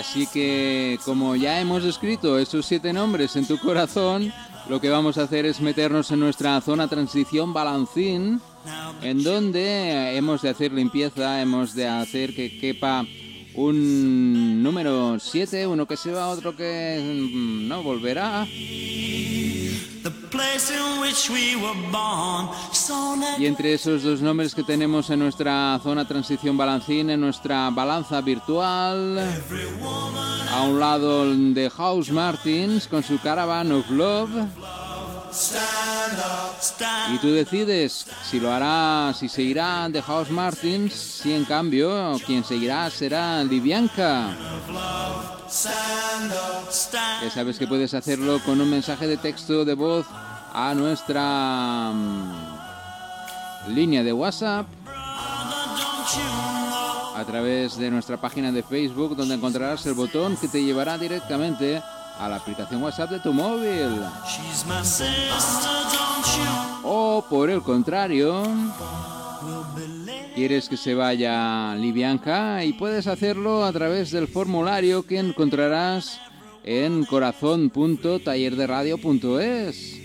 Así que, como ya hemos escrito esos 7 nombres en tu corazón, lo que vamos a hacer es meternos en nuestra zona transición balancín, en donde hemos de hacer limpieza, hemos de hacer que quepa un número 7, uno que se va, otro que no volverá. Y entre esos dos nombres que tenemos en nuestra zona transición balancín, en nuestra balanza virtual, a un lado de House Martins con su Caravan of Love. Y tú decides si lo hará, si se irá de House Martins, si en cambio quien seguirá será Livianka. Ya sabes que puedes hacerlo con un mensaje de texto de voz a nuestra línea de WhatsApp, a través de nuestra página de Facebook, donde encontrarás el botón que te llevará directamente a la aplicación WhatsApp de tu móvil. O por el contrario, quieres que se vaya Livianka, y puedes hacerlo a través del formulario que encontrarás en corazón.tallerderadio.es.